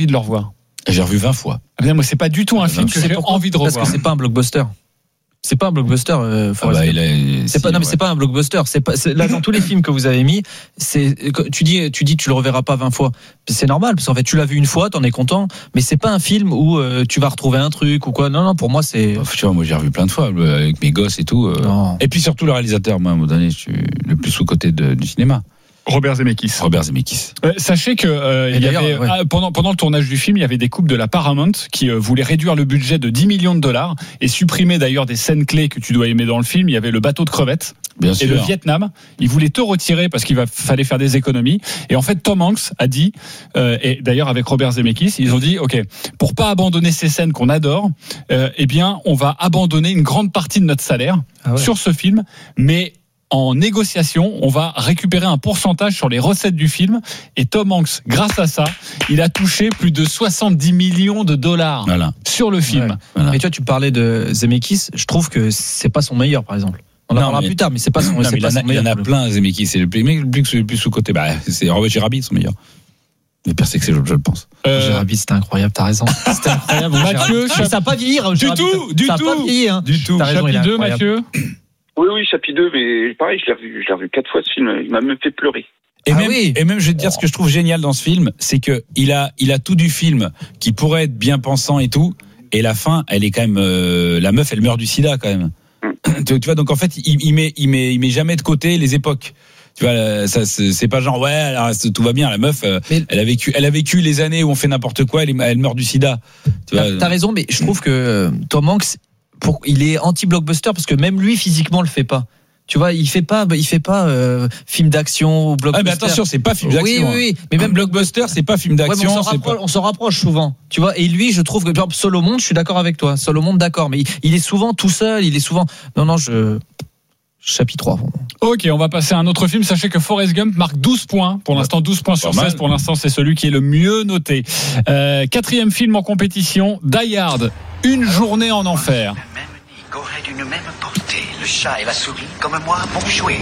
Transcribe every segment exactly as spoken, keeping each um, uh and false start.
envie de le revoir? J'ai revu vingt fois. Ah bien, moi, c'est pas du tout un film que j'ai envie de revoir. Parce que c'est pas un blockbuster. C'est pas un blockbuster. Euh, Ah bah, il a, c'est si, pas non mais ouais. c'est pas un blockbuster. C'est pas c'est, là dans tous les films que vous avez mis. C'est tu dis tu dis tu le reverras pas vingt fois. C'est normal parce qu'en fait tu l'as vu une fois, t'en es content. Mais c'est pas un film où euh, tu vas retrouver un truc ou quoi. Non non pour moi c'est. Bah, tu vois, moi j'ai revu plein de fois avec mes gosses et tout. Euh, et puis surtout le réalisateur. Moi à un moment donné je suis le plus sous-côté de, du cinéma. Robert Zemeckis. Robert Zemeckis. Euh, sachez que euh, il y avait ouais. ah, pendant pendant le tournage du film, il y avait des coupes de la Paramount qui euh, voulaient réduire le budget de dix millions de dollars et supprimer d'ailleurs des scènes clés que tu dois aimer dans le film. Il y avait le bateau de crevettes Bien et sûr. le Vietnam. Ils voulaient te retirer parce qu'il va fallait faire des économies. Et en fait, Tom Hanks a dit euh, et d'ailleurs avec Robert Zemeckis, ils ont dit OK, pour pas abandonner ces scènes qu'on adore, euh, eh bien, on va abandonner une grande partie de notre salaire Ah ouais. sur ce film, mais en négociation, on va récupérer un pourcentage sur les recettes du film. Et Tom Hanks, grâce à ça, il a touché plus de soixante-dix millions de dollars Voilà. sur le film. Ouais. Voilà. Mais tu vois tu parlais de Zemeckis. Je trouve que c'est pas son meilleur par exemple. On en Non, parlera mais- plus tard, mais c'est pas son. Non, c'est mais il, pas en a, son il y meilleur. en a plein, Zemeckis. C'est le plus, le plus, le plus sous-côté. Bah, c'est Roger Rabbit son meilleur. Mais pire c'est que c'est l'autre, je le pense. Euh, Roger Rabbit, c'était incroyable, t'as raison. C'était incroyable. Roger Mathieu, Rabbit. ça- Mais ça a pas vieilli, Roger Du Rabbit. tout, du ça a tout. pas vieilli, hein. Du tout. T'as raison, il est chapitre deux, incroyable. Mathieu. Oui, oui, chapitre deux, mais pareil, je l'ai revu, je l'ai revu quatre fois ce film. Il m'a même fait pleurer. Et, Ah même, oui. et même, je vais te dire ce que je trouve génial dans ce film, c'est que il a, il a tout du film qui pourrait être bien pensant et tout, et la fin, elle est quand même, euh, la meuf, elle meurt du sida quand même. tu, tu vois, donc en fait, il, il met, il met, il met jamais de côté les époques. Tu vois, ça, c'est, c'est pas genre ouais, alors, tout va bien. La meuf, euh, Mais- elle a vécu, elle a vécu les années où on fait n'importe quoi, elle, est- elle meurt du sida. Tu vois, T'as, t'as raison, mais je trouve que euh, Tom Hanks, pour, il est anti-blockbuster parce que même lui physiquement le fait pas. Tu vois, il fait pas, il fait pas euh, film d'action ou blockbuster. ah, mais attention, c'est pas film Oui, d'action. oui, oui. Mais Mais même même blockbuster, c'est pas film Ouais, mais d'action. on, s'en c'est rapproche, pas... on s'en rapproche souvent, tu vois. Et lui, je trouve que par exemple, Solomon, je suis d'accord avec toi. Solomon, d'accord, mais il, il est souvent tout seul. Il est souvent. Non, non, je. Chapitre trois. Ok, on va passer à un autre film. Sachez que Forrest Gump marque douze points. Pour l'instant, douze points sur Pas mal. seize. Pour l'instant, c'est celui qui est le mieux noté. Euh, quatrième film en compétition, Die Hard. Une journée en enfer. La même ligne aurait d'une même portée. Le chat et la souris, comme moi, vont jouer.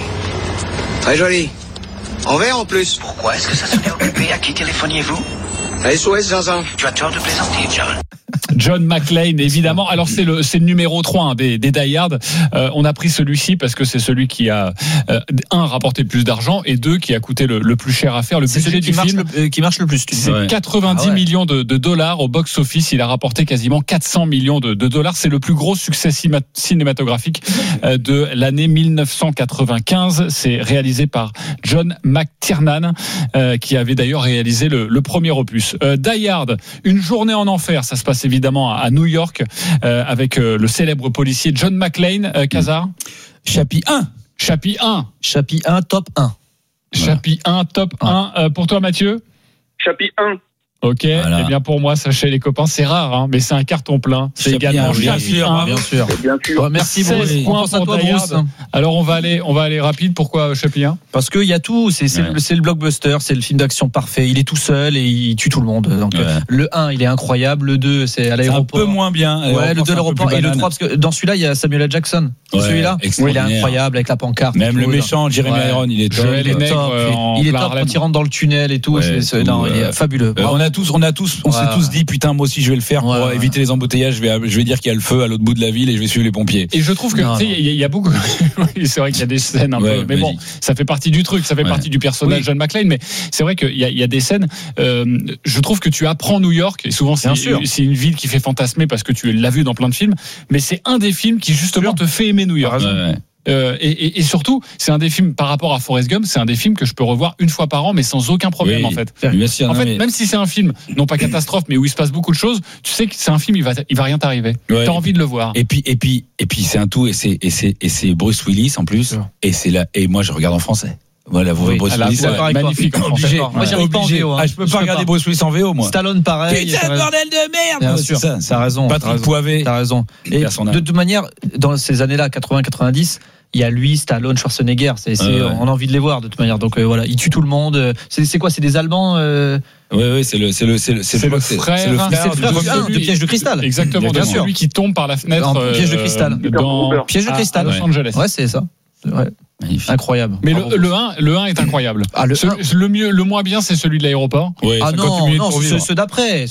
Très joli. En vert en plus. Pourquoi est-ce que ça sonnait occupé? À qui téléphoniez-vous? S O S Zinzin. Tu as tort de plaisanter, John. John McClane, évidemment. Alors c'est le c'est le numéro trois hein, des, des Die Hard. Euh, on a pris celui-ci parce que c'est celui qui a euh, un rapporté le plus d'argent et deux qui a coûté le, le plus cher à faire. Le C'est budget celui qui du marche, film, le, euh, qui marche le plus. Tu dis. c'est Ouais. quatre-vingt-dix Ah ouais. millions de, de dollars au box-office. Il a rapporté quasiment quatre cents millions de, de dollars. C'est le plus gros succès cima- cinématographique euh, de l'année mille neuf cent quatre-vingt-quinze. C'est réalisé par John McTiernan, euh, qui avait d'ailleurs réalisé le, le premier opus. Euh, Die Hard, une journée en enfer. Ça se passe évidemment à, à New York euh, avec euh, le célèbre policier John McClane. Euh, Kazar, Chapitre un. chapitre un. Chapitre un, top un. Voilà. Chapitre un, top un. Euh, pour toi, Mathieu? Chapitre un. Ok, Voilà. eh bien pour moi, sachez les copains, c'est rare, hein, mais c'est un carton plein. C'est Chapitre également un, bien chapitre sûr, un. Bien sûr. Bien sûr. Ouais, merci seize Bruce. points On pense à pour toi Die Bruce. Hard. Alors on va aller, on va aller rapide. Pourquoi chapitre un? Parce qu'il y a tout. C'est, c'est, Ouais. le, c'est le blockbuster, c'est le film d'action parfait. Il est tout seul et il tue tout le monde. Donc Ouais. euh, le un, il est incroyable. Le deux, c'est à C'est un l'aéroport. peu moins bien. Ouais, le deux, c'est un peu l'aéroport. plus Et le banane. trois, parce que dans celui-là, il y a Samuel L. Jackson. Ouais, Celui-là, il est extraordinaire. incroyable avec la pancarte. Même et le tout. méchant, Jeremy Ouais. Iron, il est top. Joel Il est Nègre, top. euh, en Il est plein top Harlem. quand il rentre dans le tunnel et tout. Ouais, c'est, c'est- tout, non, il est euh, fabuleux. Euh, on a tous, on a tous, on Ouais, s'est tous ouais. dit putain moi aussi je vais le faire pour Ouais, ouais. éviter les embouteillages. Je vais, je vais dire qu'il y a le feu à l'autre bout de la ville et je vais suivre les pompiers. Et je trouve que Non, tu sais, non. il y, a- il y a beaucoup. Oui, c'est vrai qu'il y a des scènes un Ouais, peu, mais vas-y. bon, ça fait partie du truc, ça fait Ouais. partie du personnage Oui. John McClane. Mais c'est vrai qu'il y a, il y a des scènes. Euh, je trouve que tu apprends New York et souvent c'est, Bien sûr. c'est une ville qui fait fantasmer parce que tu l'as vu dans plein de films. Mais c'est un des films qui justement te fait aimer New York. Ouais, ouais. Euh, et, et, et surtout, c'est un des films par rapport à Forrest Gump, c'est un des films que je peux revoir une fois par an, mais sans aucun problème Oui. en fait. Bien sûr, En non, fait, mais- même si c'est un film, non pas catastrophe, mais où il se passe beaucoup de choses, tu sais que c'est un film, il va, il va rien t'arriver. Ouais. T'as envie de le voir. Et puis et puis et puis c'est un tout et c'est et c'est et c'est Bruce Willis en plus Sûr. et c'est là et moi je regarde en français. Voilà, vous Oui. Bruce Ah là, Willis, ouais, d'accord avec toi. magnifique. en obligé. français. Moi, j'arrive pas en Obligé. V O, hein. Ah, je peux Je pas peux regarder pas. Bruce Willis en V O moi. Stallone, pareil. Putain, t'as raison. bordel de merde. Bien C'est sûr. ça. T'as raison. t'as Patrick raison. Poivet. T'as raison. Il Et a son âme. de toute manière, dans ces années-là, quatre-vingts quatre-vingt-dix, il y a lui, Stallone, Schwarzenegger. C'est, c'est, Ouais, ouais. on a envie de les voir de toute manière. Donc euh, voilà, il tue tout le monde. C'est, c'est quoi? C'est des Allemands. Euh... Oui oui, c'est le c'est le c'est le C'est le frère, c'est le C'est frère le frère de- du un, de Piège de cristal. Exactement, Bien de sûr. celui qui tombe par la fenêtre. Dans Piège de euh, cristal. Dans Piège de à- cristal. à Los Ouais. Angeles. Ouais, c'est ça. Ouais. Magnifique. Incroyable. Mais Bravo. le, le un, le un est incroyable. Ah, le Ce- un. le mieux, le moins bien, c'est celui de l'aéroport. Ouais, Ah cinquante non, minutes non, pour ceux, vivre. ceux d'après.